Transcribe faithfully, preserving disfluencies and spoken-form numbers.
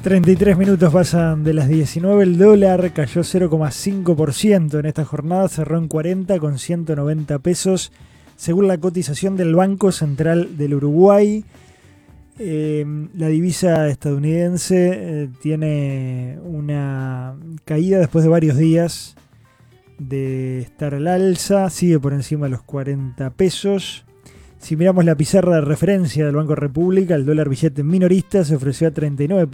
treinta y tres minutos pasan de las diecinueve. El dólar cayó cero coma cinco por ciento en esta jornada, cerró en cuarenta con ciento noventa pesos, según la cotización del Banco Central del Uruguay. Eh, la divisa estadounidense eh, tiene una caída después de varios días de estar al alza, sigue por encima de los cuarenta pesos. Si miramos la pizarra de referencia del Banco República, el dólar billete minorista se ofreció a treinta y nueve